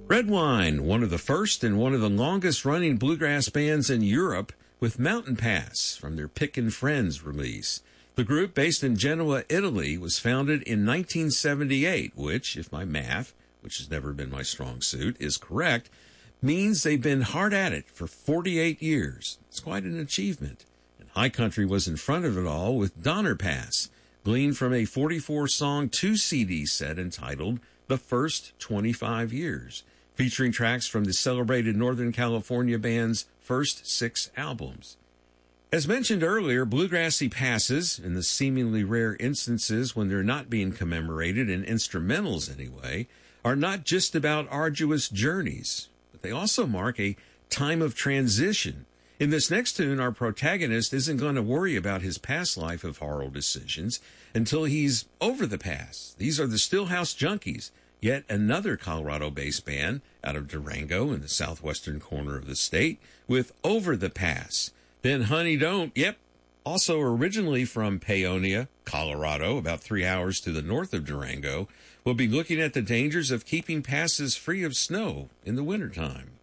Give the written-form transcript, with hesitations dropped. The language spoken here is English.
Redwine, one of the first and one of the longest-running bluegrass bands in Europe, with Mountain Pass from their Pick & Friends release. The group, based in Genoa, Italy, was founded in 1978, which, if my math, which has never been my strong suit, is correct, means they've been hard at it for 48 years. It's quite an achievement. And High Country was in front of it all with Donner Pass, gleaned from a 44-song 2-CD set entitled The First 25 Years, featuring tracks from the celebrated Northern California band's first 6 albums. As mentioned earlier, bluegrassy passes, in the seemingly rare instances when they're not being commemorated in instrumentals anyway, are not just about arduous journeys, but they also mark a time of transition. In this next tune, our protagonist isn't going to worry about his past life of horrible decisions until he's over the past. These are the Stillhouse Junkies, yet another Colorado-based band out of Durango in the southwestern corner of the state, with Over the Pass. Then Honey Don't, also originally from Paonia, Colorado, about 3 hours to the north of Durango, will be looking at the dangers of keeping passes free of snow in the wintertime.